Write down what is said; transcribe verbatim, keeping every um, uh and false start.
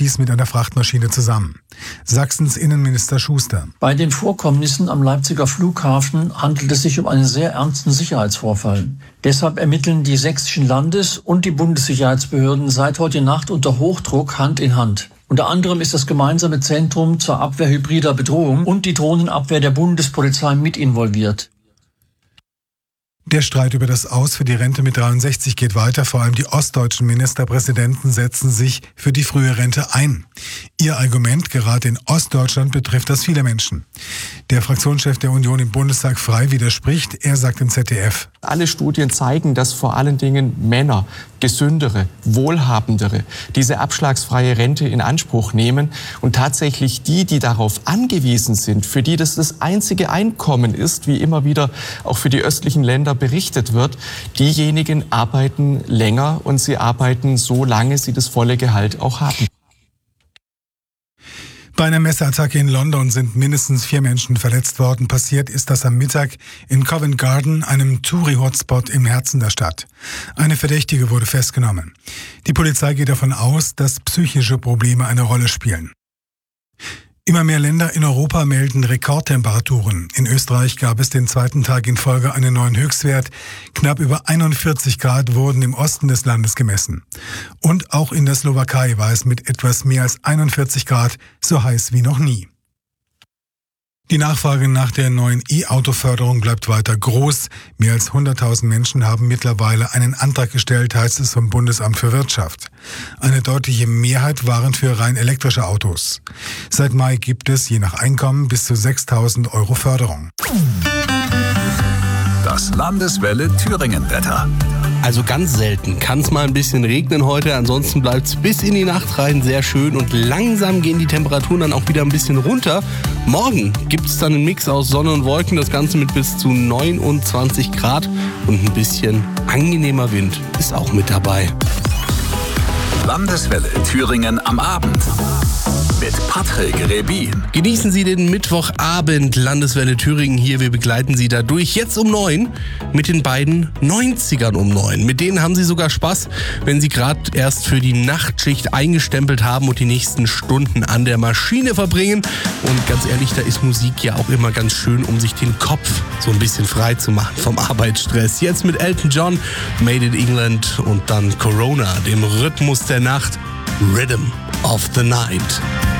stieß mit einer Frachtmaschine zusammen. Sachsens Innenminister Schuster. Bei den Vorkommnissen am Leipziger Flughafen handelt es sich um einen sehr ernsten Sicherheitsvorfall. Deshalb ermitteln die sächsischen Landes- und die Bundessicherheitsbehörden seit heute Nacht unter Hochdruck Hand in Hand. Unter anderem ist das gemeinsame Zentrum zur Abwehr hybrider Bedrohung und die Drohnenabwehr der Bundespolizei mit involviert. Der Streit über das Aus für die Rente mit dreiundsechzig geht weiter. Vor allem die ostdeutschen Ministerpräsidenten setzen sich für die frühe Rente ein. Ihr Argument, gerade in Ostdeutschland betrifft das viele Menschen. Der Fraktionschef der Union im Bundestag Frei widerspricht. Er sagt im Z D F: Alle Studien zeigen, dass vor allen Dingen Männer, gesündere, wohlhabendere, diese abschlagsfreie Rente in Anspruch nehmen. Und tatsächlich die, die darauf angewiesen sind, für die das das einzige Einkommen ist, wie immer wieder auch für die östlichen Länder berichtet wird, diejenigen arbeiten länger und sie arbeiten so lange sie das volle Gehalt auch haben. Bei einer Messerattacke in London sind mindestens vier Menschen verletzt worden. Passiert ist das am Mittag in Covent Garden, einem Touri-Hotspot im Herzen der Stadt. Eine Verdächtige wurde festgenommen. Die Polizei geht davon aus, dass psychische Probleme eine Rolle spielen. Immer mehr Länder in Europa melden Rekordtemperaturen. In Österreich gab es den zweiten Tag in Folge einen neuen Höchstwert. Knapp über einundvierzig Grad wurden im Osten des Landes gemessen. Und auch in der Slowakei war es mit etwas mehr als einundvierzig Grad so heiß wie noch nie. Die Nachfrage nach der neuen E-Auto-Förderung bleibt weiter groß. Mehr als hunderttausend Menschen haben mittlerweile einen Antrag gestellt, heißt es vom Bundesamt für Wirtschaft. Eine deutliche Mehrheit waren für rein elektrische Autos. Seit Mai gibt es je nach Einkommen bis zu sechstausend Euro Förderung. Das Landeswelle Thüringen-Wetter. Also ganz selten kann es mal ein bisschen regnen heute, ansonsten bleibt es bis in die Nacht rein sehr schön und langsam gehen die Temperaturen dann auch wieder ein bisschen runter. Morgen gibt es dann einen Mix aus Sonne und Wolken, das Ganze mit bis zu neunundzwanzig Grad und ein bisschen angenehmer Wind ist auch mit dabei. Landeswelle Thüringen am Abend mit Patrick Rebin. Genießen Sie den Mittwochabend, Landeswelle Thüringen hier. Wir begleiten Sie dadurch jetzt um neun mit den beiden neunzigern um neun. Mit denen haben Sie sogar Spaß, wenn Sie gerade erst für die Nachtschicht eingestempelt haben und die nächsten Stunden an der Maschine verbringen. Und ganz ehrlich, da ist Musik ja auch immer ganz schön, um sich den Kopf so ein bisschen frei zu machen vom Arbeitsstress. Jetzt mit Elton John, Made in England und dann Corona, dem Rhythmus der Nacht, Rhythm of the Night.